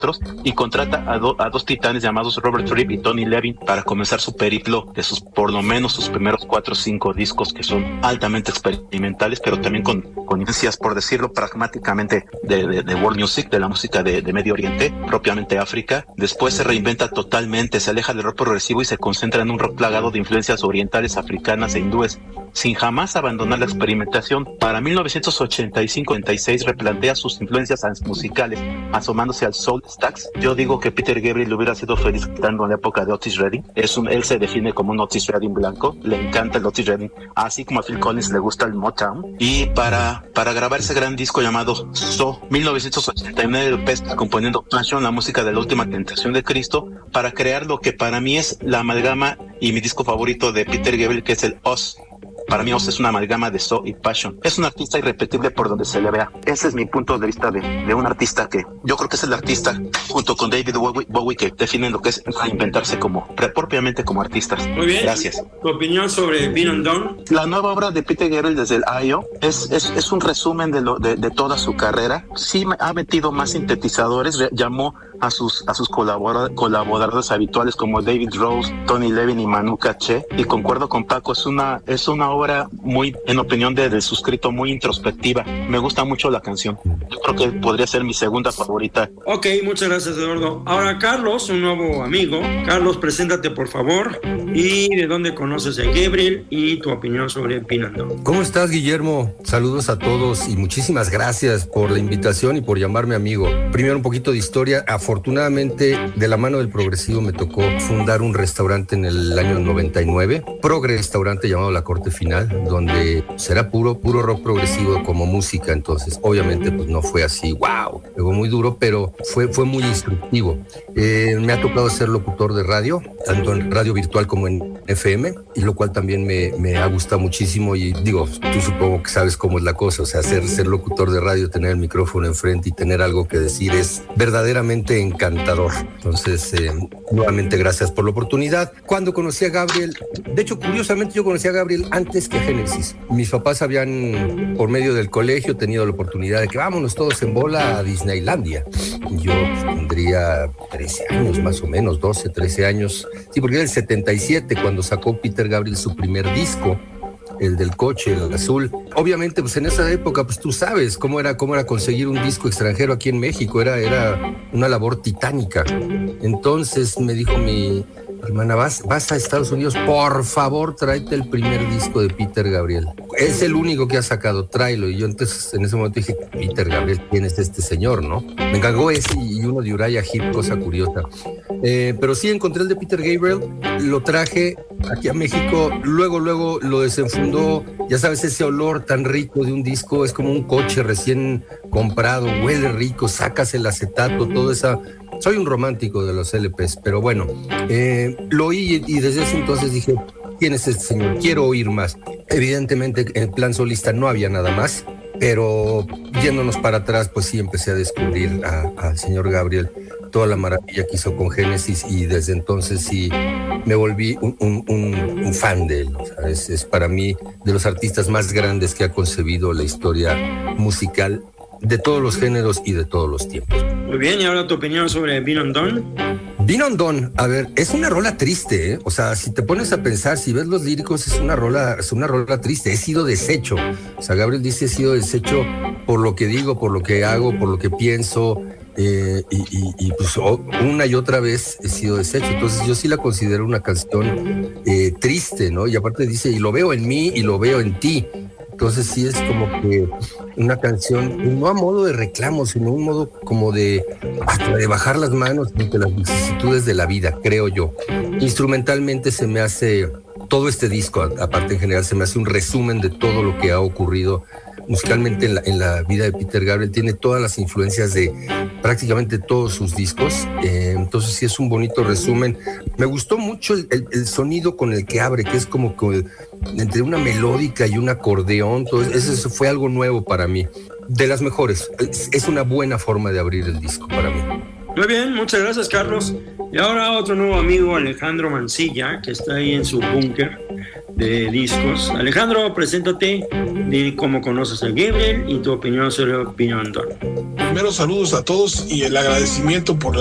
y contrata a dos titanes llamados Robert Fripp y Tony Levin para comenzar su periplo de por lo menos sus primeros 4 o 5 discos, que son altamente experimentales, pero también con influencias, por decirlo pragmáticamente, de world music, de la música de Medio Oriente, propiamente África. Después se reinventa totalmente, se aleja del rock progresivo y se concentra en un rock plagado de influencias orientales, africanas e hindúes, sin jamás abandonar la experimentación. Para 1985-86 replantea sus influencias musicales, asomándose al soul stacks. Yo digo que Peter Gabriel hubiera sido feliz estando en la época de Otis Redding. Él se define como un Otis Redding blanco, le encanta el Otis Redding, así como a Phil Collins le gusta el Motown. Y para grabar ese gran disco llamado So, 1989, está componiendo Passion, la música de la última tentación de Cristo, para crear lo que para mí es la amalgama y mi disco favorito de Peter Gabriel, que es el Us. Para mí Oz es una amalgama de soul y passion. Es un artista irrepetible por donde se le vea. Ese es mi punto de vista de un artista que yo creo que es el artista, junto con David Bowie, que definen lo que es reinventarse propiamente como artistas. Muy bien. Gracias. ¿Tu opinión sobre Been Undone? La nueva obra de Peter Gabriel desde el I.O. es un resumen de toda su carrera. Sí ha metido más sintetizadores, llamó a sus colaboradores habituales como David Rose, Tony Levin y Manu Katché, y concuerdo con Paco, es una obra muy, en opinión del suscrito, muy introspectiva. Me gusta mucho la canción. Yo creo que podría ser mi segunda favorita. Ok, muchas gracias, Eduardo. Ahora Carlos, un nuevo amigo. Carlos, preséntate por favor, y de dónde conoces a Gabriel y tu opinión sobre Been Undone. ¿Cómo estás, Guillermo? Saludos a todos y muchísimas gracias por la invitación y por llamarme amigo. Primero un poquito de historia. Afortunadamente, de la mano del progresivo me tocó fundar un restaurante en el año 99, progre restaurante llamado La Corte Final, donde será puro rock progresivo como música. Entonces, obviamente, pues no fue así, wow, luego muy duro, pero fue muy instructivo. Me ha tocado ser locutor de radio, tanto en radio virtual como en FM, y lo cual también me ha gustado muchísimo. Y digo, tú supongo que sabes cómo es la cosa, o sea, ser locutor de radio, tener el micrófono enfrente y tener algo que decir es verdaderamente encantador. Entonces, nuevamente gracias por la oportunidad. Cuando conocí a Gabriel, de hecho, curiosamente yo conocí a Gabriel antes que a Génesis. Mis papás habían, por medio del colegio, tenido la oportunidad de que vámonos todos en bola a Disneylandia. Yo tendría 13 años más o menos, 12, 13 años. Sí, porque era el 77 cuando sacó Peter Gabriel su primer disco, el del coche, el azul. Obviamente, pues en esa época, pues tú sabes cómo era conseguir un disco extranjero aquí en México. Era una labor titánica. Entonces me dijo mi hermana, vas a Estados Unidos, por favor, tráete el primer disco de Peter Gabriel. Es el único que ha sacado, tráelo. Y yo entonces en ese momento dije, Peter Gabriel, ¿quién es este señor, no? Me encargó ese y uno de Uriah Heep, cosa curiosa. Pero sí encontré el de Peter Gabriel, lo traje aquí a México, luego lo desenfundó. Ya sabes, ese olor tan rico de un disco, es como un coche recién comprado, huele rico, sacas el acetato, todo esa... Soy un romántico de los LPs, pero bueno, lo oí y desde ese entonces dije, ¿quién es este señor? Quiero oír más. Evidentemente, en plan solista no había nada más, pero yéndonos para atrás, pues sí empecé a descubrir al señor Gabriel, toda la maravilla que hizo con Génesis, y desde entonces sí me volví un fan de él. O sea, es para mí de los artistas más grandes que ha concebido la historia musical de todos los géneros y de todos los tiempos. Muy bien, y ahora tu opinión sobre Been Undone. Been Undone, a ver, es una rola triste, ¿eh? O sea, si te pones a pensar, si ves los líricos, es una rola triste. He sido deshecho. O sea, Gabriel dice, he sido deshecho por lo que digo, por lo que hago, por lo que pienso, y pues una y otra vez he sido deshecho. Entonces yo sí la considero una canción triste, ¿no? Y aparte dice, y lo veo en mí y lo veo en ti. Entonces sí es como que una canción, no a modo de reclamo, sino un modo como de bajar las manos ante las vicisitudes de la vida, creo yo. Instrumentalmente se me hace, todo este disco, aparte en general, se me hace un resumen de todo lo que ha ocurrido musicalmente en la vida de Peter Gabriel. Tiene todas las influencias de prácticamente todos sus discos, entonces sí es un bonito resumen. Me gustó mucho el sonido con el que abre, que es como que entre una melódica y un acordeón. Entonces eso fue algo nuevo para mí, de las mejores. Es una buena forma de abrir el disco para mí. Muy bien, muchas gracias, Carlos. Y ahora otro nuevo amigo, Alejandro Mancilla, que está ahí en su búnker de discos. Alejandro, preséntate, di cómo conoces a Gabriel y tu opinión sobre Been Undone. primero saludos a todos y el agradecimiento por